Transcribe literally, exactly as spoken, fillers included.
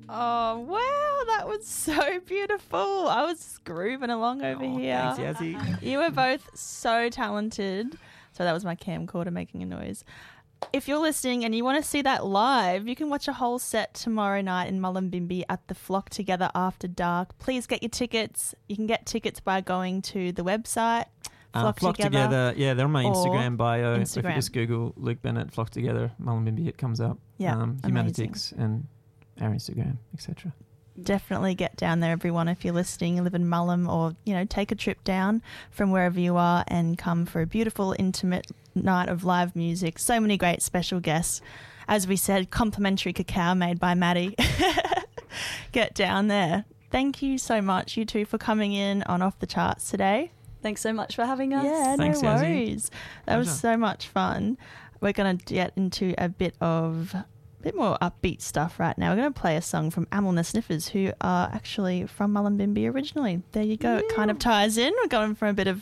Oh, wow, that was so beautiful. I was grooving along over Oh, here. thanks, Yazzie. You were both so talented. So that was my camcorder making a noise. If you're listening and you want to see that live, you can watch a whole set tomorrow night in Mullumbimby at the Flock Together After Dark. Please get your tickets. You can get tickets by going to the website, Uh, Flock, Flock Together. Together. Yeah, they're on my or Instagram bio. If Instagram. you just Google Luke Bennett, Flock Together, Mullumbimby, it comes up. Yeah, um, Humanitics and our Instagram, et cetera. Definitely get down there, everyone, if you're listening, live in Mullum, or, you know, take a trip down from wherever you are and come for a beautiful, intimate night of live music. So many great special guests. As we said, complimentary cacao made by Maddie. Get down there. Thank you so much, you two, for coming in on Off the Charts today. Thanks so much for having us. Yeah, Thanks, no Yazzie. worries. That was Pleasure. so much fun. We're going to get into a bit of... bit more upbeat stuff right now. We're going to play a song from Amyl and the Sniffers, who are actually from Mullumbimby originally. There you go. It kind of ties in. We're going from a bit of